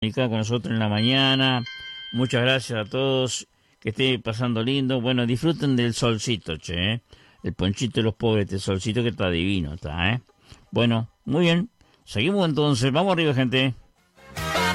Acá con nosotros en la mañana. Muchas gracias a todos. Que esté pasando lindo. Bueno, disfruten del solcito, che. El ponchito de los pobres, este solcito que está divino, está, ¿eh? Bueno, muy bien. Seguimos entonces. Vamos arriba, gente.